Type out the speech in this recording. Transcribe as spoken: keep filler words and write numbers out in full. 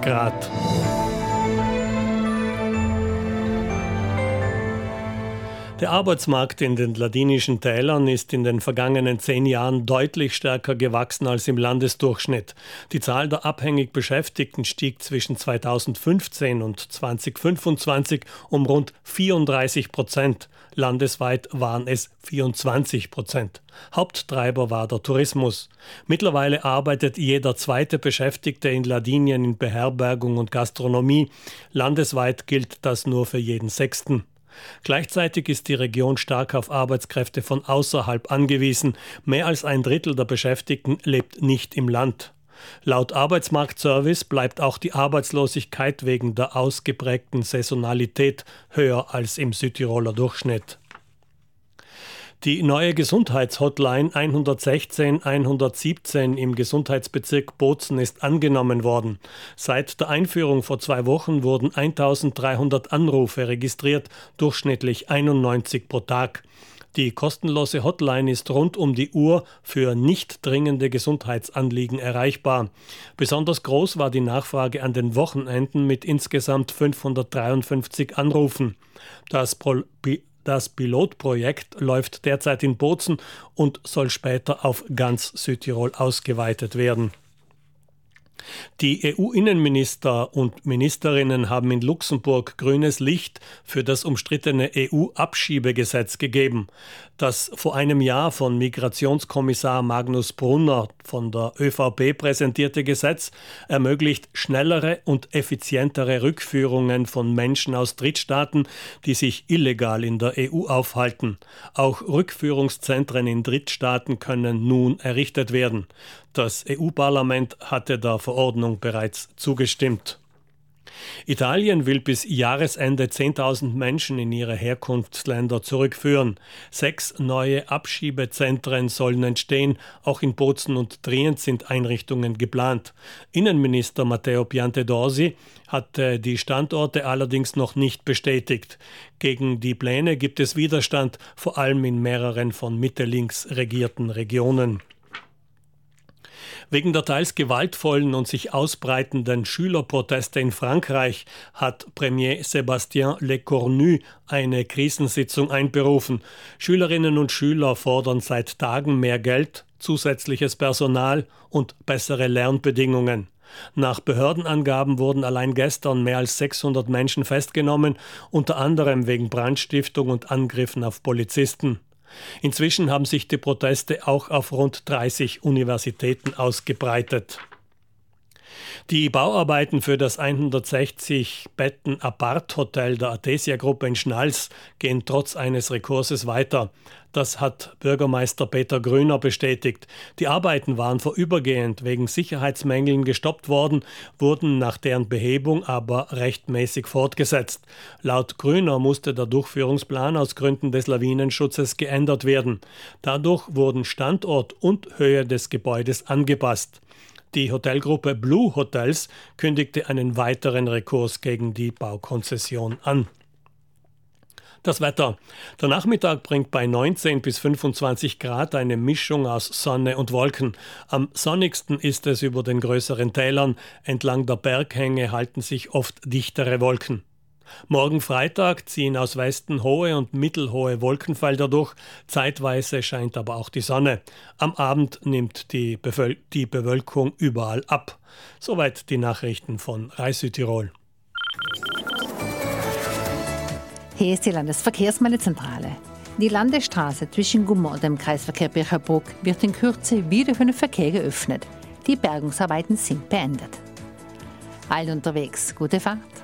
Grad. Der Arbeitsmarkt in den ladinischen Tälern ist in den vergangenen zehn Jahren deutlich stärker gewachsen als im Landesdurchschnitt. Die Zahl der abhängig Beschäftigten stieg zwischen zweitausendfünfzehn und zweitausendfünfundzwanzig um rund vierunddreißig Prozent. Landesweit waren es vierundzwanzig Prozent. Haupttreiber war der Tourismus. Mittlerweile arbeitet jeder zweite Beschäftigte in Ladinien in Beherbergung und Gastronomie. Landesweit gilt das nur für jeden Sechsten. Gleichzeitig ist die Region stark auf Arbeitskräfte von außerhalb angewiesen. Mehr als ein Drittel der Beschäftigten lebt nicht im Land. Laut Arbeitsmarktservice bleibt auch die Arbeitslosigkeit wegen der ausgeprägten Saisonalität höher als im Südtiroler Durchschnitt. Die neue Gesundheitshotline hundertsechzehn hundertsiebzehn im Gesundheitsbezirk Bozen ist angenommen worden. Seit der Einführung vor zwei Wochen wurden eintausenddreihundert Anrufe registriert, durchschnittlich einundneunzig pro Tag. Die kostenlose Hotline ist rund um die Uhr für nicht dringende Gesundheitsanliegen erreichbar. Besonders groß war die Nachfrage an den Wochenenden mit insgesamt fünfhundertdreiundfünfzig Anrufen. Das Pro- Das Pilotprojekt läuft derzeit in Bozen und soll später auf ganz Südtirol ausgeweitet werden. Die E U-Innenminister und Ministerinnen haben in Luxemburg grünes Licht für das umstrittene E U-Abschiebegesetz gegeben. Das vor einem Jahr von Migrationskommissar Magnus Brunner von der ÖVP präsentierte Gesetz ermöglicht schnellere und effizientere Rückführungen von Menschen aus Drittstaaten, die sich illegal in der E U aufhalten. Auch Rückführungszentren in Drittstaaten können nun errichtet werden. Das E U-Parlament hatte der Verordnung bereits zugestimmt. Italien will bis Jahresende zehntausend Menschen in ihre Herkunftsländer zurückführen. Sechs neue Abschiebezentren sollen entstehen. Auch in Bozen und Trient sind Einrichtungen geplant. Innenminister Matteo Piantedosi hatte die Standorte allerdings noch nicht bestätigt. Gegen die Pläne gibt es Widerstand, vor allem in mehreren von Mitte-links regierten Regionen. Wegen der teils gewaltvollen und sich ausbreitenden Schülerproteste in Frankreich hat Premier Sébastien Lecornu eine Krisensitzung einberufen. Schülerinnen und Schüler fordern seit Tagen mehr Geld, zusätzliches Personal und bessere Lernbedingungen. Nach Behördenangaben wurden allein gestern mehr als sechshundert Menschen festgenommen, unter anderem wegen Brandstiftung und Angriffen auf Polizisten. Inzwischen haben sich die Proteste auch auf rund dreißig Universitäten ausgebreitet. Die Bauarbeiten für das hundertsechzig Betten Apart-Hotel der Athesia-Gruppe in Schnals gehen trotz eines Rekurses weiter. Das hat Bürgermeister Peter Grüner bestätigt. Die Arbeiten waren vorübergehend wegen Sicherheitsmängeln gestoppt worden, wurden nach deren Behebung aber rechtmäßig fortgesetzt. Laut Grüner musste der Durchführungsplan aus Gründen des Lawinenschutzes geändert werden. Dadurch wurden Standort und Höhe des Gebäudes angepasst. Die Hotelgruppe Blue Hotels kündigte einen weiteren Rekurs gegen die Baukonzession an. Das Wetter. Der Nachmittag bringt bei neunzehn bis fünfundzwanzig Grad eine Mischung aus Sonne und Wolken. Am sonnigsten ist es über den größeren Tälern. Entlang der Berghänge halten sich oft dichtere Wolken. Morgen Freitag ziehen aus Westen hohe und mittelhohe Wolkenfelder durch. Zeitweise scheint aber auch die Sonne. Am Abend nimmt die, Bevöl- die Bewölkung überall ab. Soweit die Nachrichten von R A I Südtirol. Hier ist die Landesverkehrsmeldezentrale. Die Landesstraße zwischen Gummer und dem Kreisverkehr Bircherbruck wird in Kürze wieder für den Verkehr geöffnet. Die Bergungsarbeiten sind beendet. Allen unterwegs, gute Fahrt.